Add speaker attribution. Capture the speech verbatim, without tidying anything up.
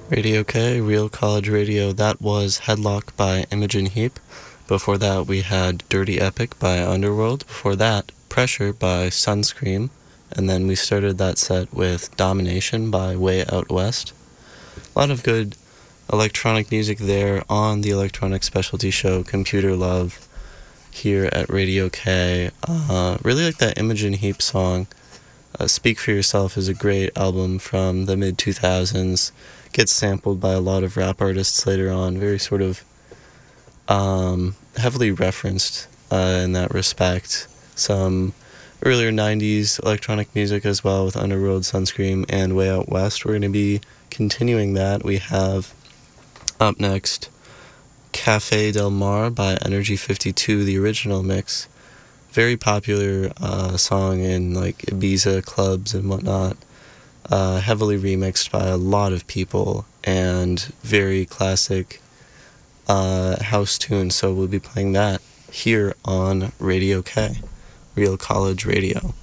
Speaker 1: Radio K, Real College Radio. That was Headlock by Imogen Heap. Before that, we had Dirty Epic by Underworld. Before that, Pressure by Sunscream. And then we started that set with Domination by Way Out West. A lot of good electronic music there on the electronic specialty show Computer Love here at Radio K. Uh, really like that Imogen Heap song. Uh, Speak for Yourself is a great album from the mid two thousands. Gets sampled by a lot of rap artists later on. Very sort of um, heavily referenced uh, in that respect. Some earlier nineties electronic music as well with Underworld, Sunscream, and Way Out West. We're going to be continuing that. We have up next Cafe Del Mar by Energy fifty-two, the original mix. Very popular uh, song in like Ibiza clubs and whatnot. Uh, heavily remixed by a lot of people and very classic uh, house tune. So we'll be playing that here on Radio K, Real College Radio.